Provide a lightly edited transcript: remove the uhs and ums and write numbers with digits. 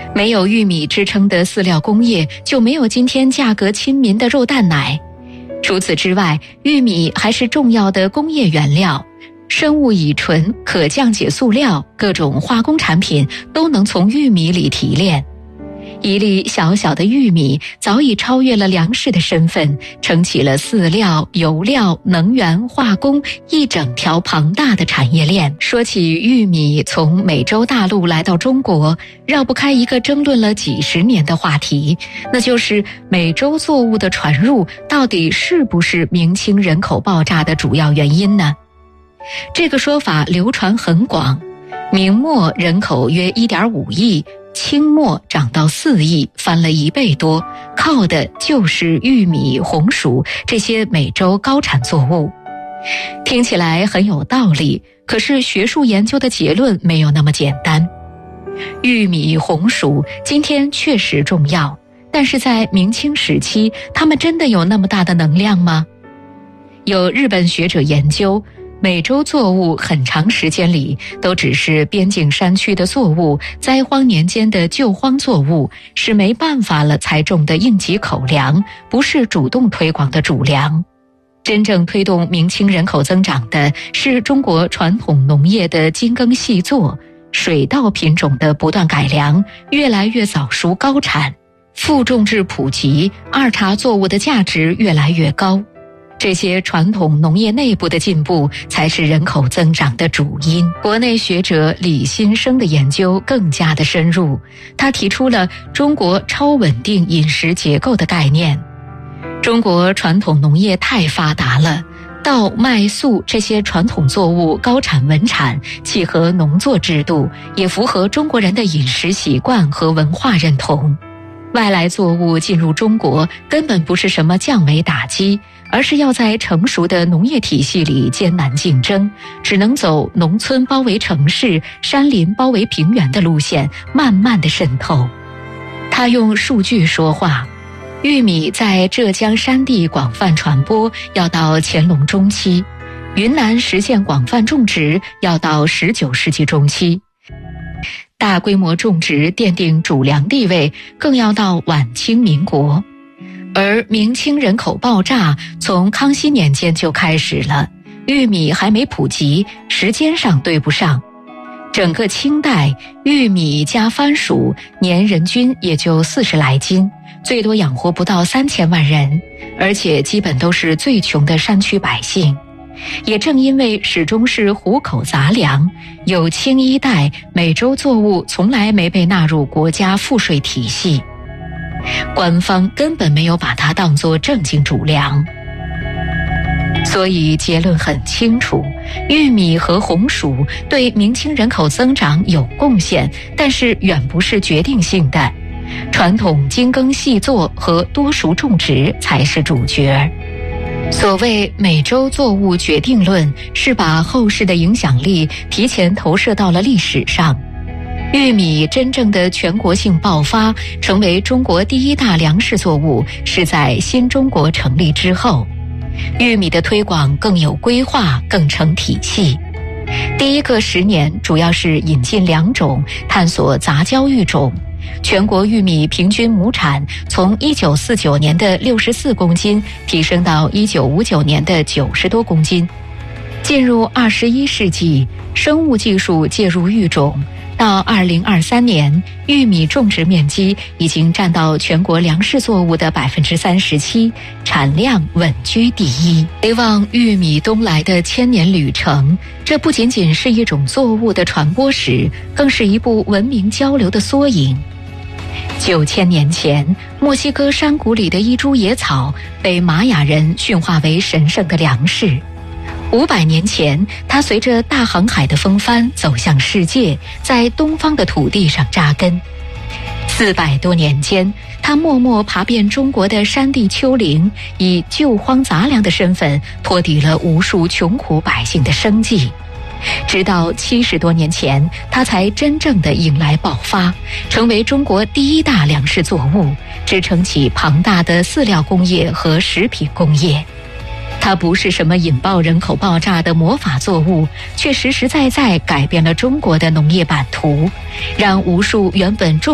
没有玉米支撑的饲料工业，就没有今天价格亲民的肉蛋奶。除此之外，玉米还是重要的工业原料，生物乙醇、可降解塑料、各种化工产品都能从玉米里提炼。一粒小小的玉米早已超越了粮食的身份，撑起了饲料、油料、能源、化工一整条庞大的产业链。说起玉米从美洲大陆来到中国，绕不开一个争论了几十年的话题，那就是美洲作物的传入到底是不是明清人口爆炸的主要原因呢？这个说法流传很广，明末人口约 1.5 亿，清末涨到4亿，翻了1倍多，靠的就是玉米、红薯这些美洲高产作物。听起来很有道理，可是学术研究的结论没有那么简单。玉米、红薯今天确实重要，但是在明清时期，它们真的有那么大的能量吗？有日本学者研究，美洲作物很长时间里都只是边境山区的作物，灾荒年间的救荒作物，是没办法了才种的应急口粮，不是主动推广的主粮。真正推动明清人口增长的是中国传统农业的精耕细作，水稻品种的不断改良，越来越早熟高产，副种植普及，二茬作物的价值越来越高。这些传统农业内部的进步才是人口增长的主因。国内学者李新生的研究更加的深入，他提出了中国超稳定饮食结构的概念。中国传统农业太发达了，稻、麦、粟这些传统作物高产稳产，契合农作制度，也符合中国人的饮食习惯和文化认同。外来作物进入中国根本不是什么降维打击，而是要在成熟的农业体系里艰难竞争，只能走农村包围城市、山林包围平原的路线，慢慢的渗透。他用数据说话，玉米在浙江山地广泛传播要到乾隆中期，云南实现广泛种植要到19世纪中期，大规模种植奠定主粮地位更要到晚清民国。而明清人口爆炸从康熙年间就开始了，玉米还没普及，时间上对不上。整个清代，玉米加番薯年人均也就40来斤，最多养活不到3000万人，而且基本都是最穷的山区百姓。也正因为始终是糊口杂粮，有清一代美洲作物从来没被纳入国家赋税体系，官方根本没有把它当作正经主粮。所以结论很清楚，玉米和红薯对明清人口增长有贡献，但是远不是决定性的。传统精耕细作和多熟种植才是主角。所谓美洲作物决定论，是把后世的影响力提前投射到了历史上。玉米真正的全国性爆发，成为中国第一大粮食作物，是在新中国成立之后。玉米的推广更有规划，更成体系。第一个10年主要是引进良种，探索杂交育种。全国玉米平均亩产从1949年的64公斤提升到1959年的90多公斤。进入21世纪，生物技术介入育种，到2023年，玉米种植面积已经占到全国粮食作物的37%，产量稳居第一。回望玉米东来的1000年旅程，这不仅仅是一种作物的传播史，更是一部文明交流的缩影。9000年前，墨西哥山谷里的一株野草被玛雅人驯化为神圣的粮食。500年前，它随着大航海的风帆走向世界，在东方的土地上扎根。400多年间，它默默爬遍中国的山地丘陵，以救荒杂粮的身份托底了无数穷苦百姓的生计。直到70多年前，它才真正的迎来爆发，成为中国第一大粮食作物，支撑起庞大的饲料工业和食品工业。它不是什么引爆人口爆炸的魔法作物，却实实在在改变了中国的农业版图，让无数原本